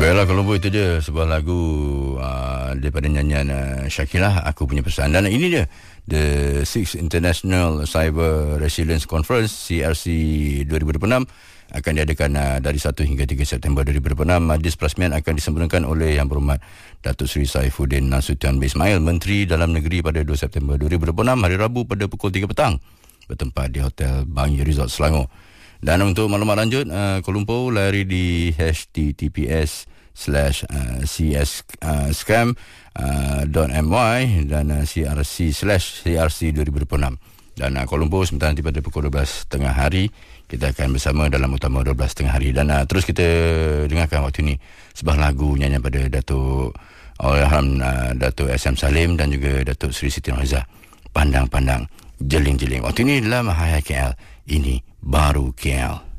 Baiklah, kalau itu dia sebuah lagu daripada nyanyian Shakila, Aku Punya Pesan. Dan ini dia, the 6th International Cyber Resilience Conference CRC 2026 akan diadakan dari 1 hingga 3 September 2026. Majlis perasmian akan disempurnakan oleh Yang Berhormat Datuk Seri Saifuddin Nasution bin Ismail, Menteri Dalam Negeri, pada 2 September 2026, hari Rabu pada pukul 3 petang, bertempat di Hotel Bangi Resort Selangor. Dan untuk maklumat lanjut, Kuala Lumpur layari di https://cscam.my dan crc/CRC 2026. Dan Kuala Lumpur sementara nanti pada pukul 12 tengah hari kita akan bersama dalam utama 12 tengah hari. Dan terus kita dengarkan waktu ini sebuah lagu nyanyian pada Datuk Allahyarham Datuk SM Salim dan juga Datuk Seri Siti Nurhalizah, Pandang-Pandang Jeling-Jeling. Waktu ini dalam Hai KL, ini baru KL.